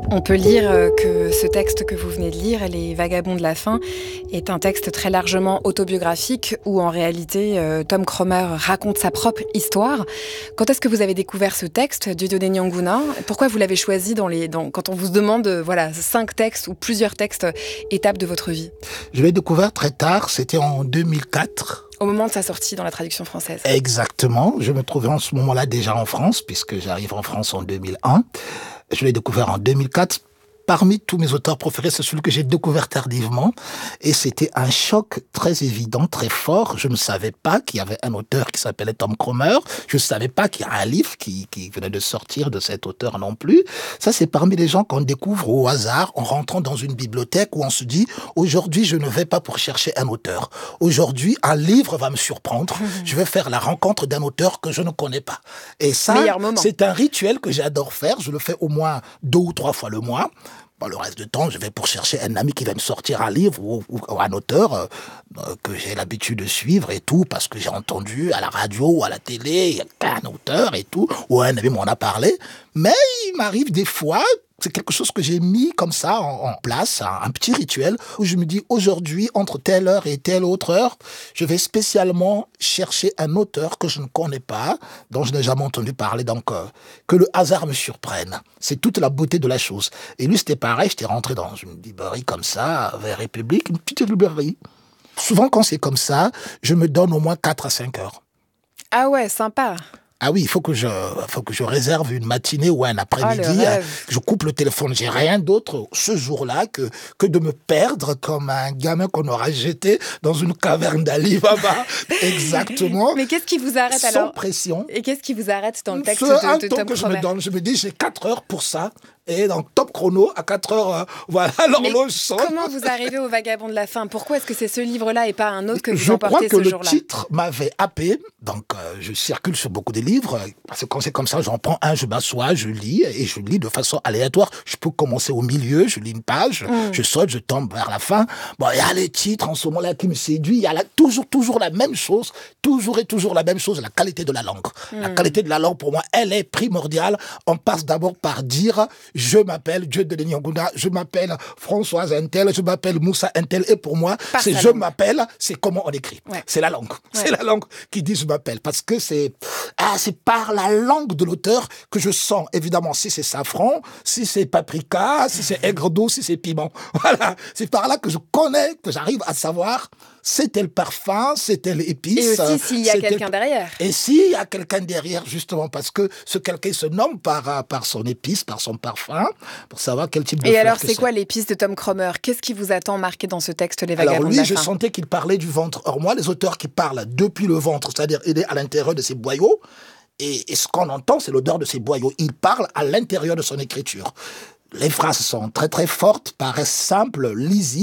On peut lire que ce texte que vous venez de lire, Les Vagabonds de la faim, est un texte très largement autobiographique où en réalité Tom Cromer raconte sa propre histoire. Quand est-ce que vous avez découvert ce texte, Dieudonné Nianguna ? Pourquoi vous l'avez choisi quand on vous demande 5 textes ou plusieurs textes étapes de votre vie ? Je l'ai découvert très tard, c'était en 2004. Au moment de sa sortie dans la traduction française. Exactement. Je me trouvais en ce moment-là déjà en France, puisque j'arrive en France en 2001. Je l'ai découvert en 2004. Parmi tous mes auteurs préférés, c'est celui que j'ai découvert tardivement. Et c'était un choc très évident, très fort. Je ne savais pas qu'il y avait un auteur qui s'appelait Tom Cromer. Je ne savais pas qu'il y a un livre qui venait de sortir de cet auteur non plus. Ça, c'est parmi les gens qu'on découvre au hasard en rentrant dans une bibliothèque où on se dit « Aujourd'hui, je ne vais pas pour chercher un auteur. Aujourd'hui, un livre va me surprendre. Je vais faire la rencontre d'un auteur que je ne connais pas. » Et ça, c'est un rituel que j'adore faire. Je le fais au moins 2 ou 3 fois le mois. Bon, le reste du temps, je vais pour chercher un ami qui va me sortir un livre ou un auteur que j'ai l'habitude de suivre et tout, parce que j'ai entendu à la radio ou à la télé, il y a qu'un auteur et tout, ou un ami m'en a parlé. Mais il m'arrive des fois, c'est quelque chose que j'ai mis comme ça en place, un petit rituel, où je me dis aujourd'hui, entre telle heure et telle autre heure, je vais spécialement chercher un auteur que je ne connais pas, dont je n'ai jamais entendu parler, donc que le hasard me surprenne. C'est toute la beauté de la chose. Et lui, c'était pareil, j'étais rentré dans une librairie comme ça, vers République, une petite librairie. Souvent, quand c'est comme ça, je me donne au moins 4 à 5 heures. Ah ouais, sympa. Ah oui, il faut que je réserve une matinée ou un après-midi. Je coupe le téléphone. J'ai rien d'autre ce jour-là que de me perdre comme un gamin qu'on aura jeté dans une caverne d'Ali Baba. Exactement. Mais qu'est-ce qui vous arrête alors ? Sans pression. Et qu'est-ce qui vous arrête dans le texte de Tom Cromer ? Je me donne, je me dis, j'ai 4 heures pour ça. Et dans top chrono, à 4 heures, l'horloge sonne. Comment vous arrivez au Vagabond de la faim ? Pourquoi est-ce que c'est ce livre-là et pas un autre que vous emportez ce jour-là ? Je crois que le titre m'avait happé. Donc, je circule sur beaucoup de livres. Parce que quand c'est comme ça, j'en prends un, je m'assois, je lis. Et je lis de façon aléatoire. Je peux commencer au milieu, je lis une page. Je saute, je tombe vers la fin. Bon, il y a les titres en ce moment-là qui me séduisent. Il y a toujours la même chose. Toujours et toujours la même chose. La qualité de la langue. La qualité de la langue, pour moi, elle est primordiale. On passe d'abord par dire... Je m'appelle Dieudonné Nianguna, je m'appelle Françoise Intel, je m'appelle Moussa Intel. Et pour moi, c'est je m'appelle, c'est comment on écrit. Ouais. C'est la langue. Ouais. C'est la langue qui dit je m'appelle. Parce que c'est par la langue de l'auteur que je sens, évidemment, si c'est safran, si c'est paprika, si c'est aigre d'eau, si c'est piment. Voilà. C'est par là que je connais, que j'arrive à savoir c'est tel parfum, c'est tel épice. Et aussi s'il y a quelqu'un derrière. Et s'il y a quelqu'un derrière, justement, parce que ce quelqu'un se nomme par son épice, par son parfum, pour savoir quel type de fleur. Et alors, c'est quoi l'épice de Tom Cromer ? Qu'est-ce qui vous attend marqué dans ce texte, Les Vagabonds de la faim ? Alors lui, je sentais qu'il parlait du ventre. Or moi, les auteurs qui parlent depuis le ventre, c'est-à-dire il est à l'intérieur de ses boyaux, et ce qu'on entend, c'est l'odeur de ses boyaux. Il parle à l'intérieur de son écriture. Les phrases sont très très fortes, paraissent simples, lisibles.